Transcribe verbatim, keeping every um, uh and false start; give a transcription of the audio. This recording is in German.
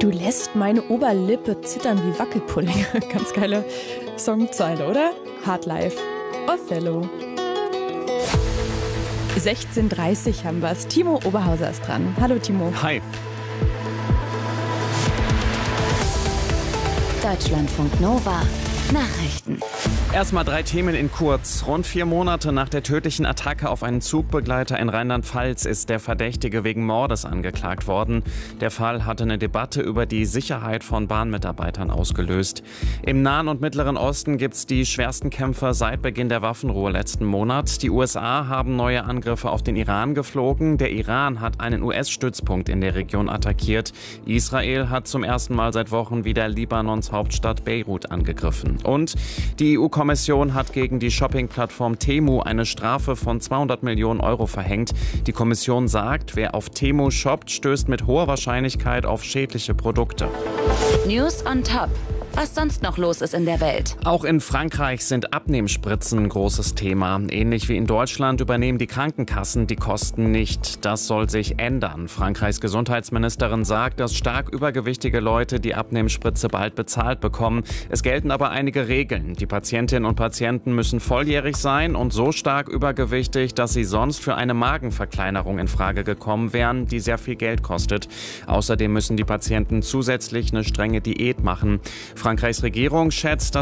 Du lässt meine Oberlippe zittern wie Wackelpudding. Ganz geile Songzeile, oder? Hard Life. Othello. sechzehn Uhr dreißig haben wir es. Timo Oberhauser ist dran. Hallo Timo. Hi. Deutschlandfunk Nova. Nachrichten. Erstmal drei Themen in kurz. Rund vier Monate nach der tödlichen Attacke auf einen Zugbegleiter in Rheinland-Pfalz ist der Verdächtige wegen Mordes angeklagt worden. Der Fall hatte eine Debatte über die Sicherheit von Bahnmitarbeitern ausgelöst. Im Nahen und Mittleren Osten gibt es die schwersten Kämpfe seit Beginn der Waffenruhe letzten Monat. Die U S A haben neue Angriffe auf den Iran geflogen. Der Iran hat einen U S-Stützpunkt in der Region attackiert. Israel hat zum ersten Mal seit Wochen wieder Libanons Hauptstadt Beirut angegriffen. Und die E U-Kommission hat gegen die Shopping-Plattform Temu eine Strafe von zweihundert Millionen Euro verhängt. Die Kommission sagt, wer auf Temu shoppt, stößt mit hoher Wahrscheinlichkeit auf schädliche Produkte. News on Top. Was sonst noch los ist in der Welt. Auch in Frankreich sind Abnehmspritzen ein großes Thema. Ähnlich wie in Deutschland übernehmen die Krankenkassen die Kosten nicht. Das soll sich ändern. Frankreichs Gesundheitsministerin sagt, dass stark übergewichtige Leute die Abnehmspritze bald bezahlt bekommen. Es gelten aber einige Regeln. Die Patientinnen und Patienten müssen volljährig sein und so stark übergewichtig, dass sie sonst für eine Magenverkleinerung in Frage gekommen wären, die sehr viel Geld kostet. Außerdem müssen die Patienten zusätzlich eine strenge Diät machen. Frankreichs Regierung schätzt, dass